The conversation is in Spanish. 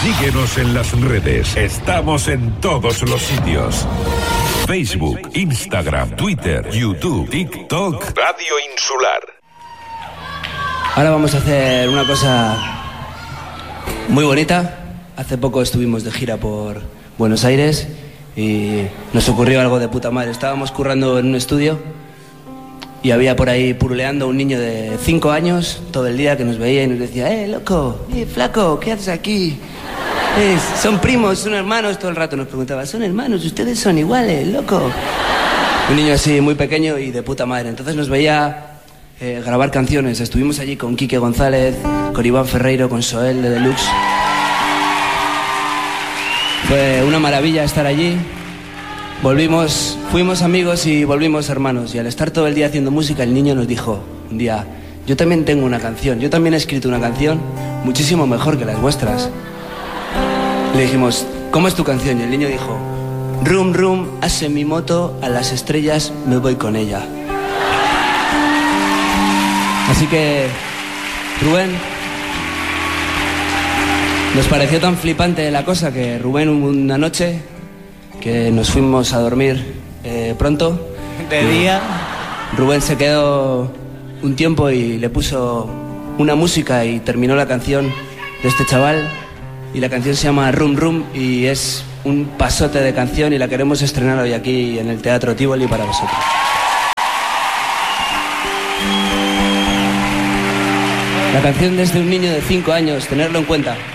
Síguenos en las redes. Estamos en todos los sitios. Facebook, Instagram, Twitter, YouTube, TikTok. Radio Insular. Ahora vamos a hacer una cosa muy bonita. Hace poco estuvimos de gira por Buenos Aires y nos ocurrió algo de puta madre. Estábamos currando en un estudio y había por ahí puruleando un niño de 5 años todo el día que nos veía y nos decía: loco, flaco, ¿qué haces aquí? Son primos, son hermanos. Todo el rato nos preguntaba: ¿son hermanos? ¿Ustedes son iguales, loco? Un niño así muy pequeño y de puta madre. Entonces nos veía grabar canciones. Estuvimos allí con Quique González, con Iván Ferreiro, con Soel de Deluxe. Fue una maravilla estar allí. Fuimos amigos y volvimos hermanos. Y al estar todo el día haciendo música, el niño nos dijo un día: yo también tengo una canción, yo también he escrito una canción muchísimo mejor que las vuestras. Le dijimos: ¿cómo es tu canción? Y el niño dijo: rum rum, hace mi moto, a las estrellas me voy con ella. Así que, Rubén, nos pareció tan flipante la cosa que Rubén, una noche que nos fuimos a dormir pronto, de día, Rubén se quedó un tiempo y le puso una música y terminó la canción de este chaval. Y la canción se llama Rum Rum y es un pasote de canción y la queremos estrenar hoy aquí en el Teatro Tívoli para vosotros. La canción desde un niño de 5 años, tenerlo en cuenta.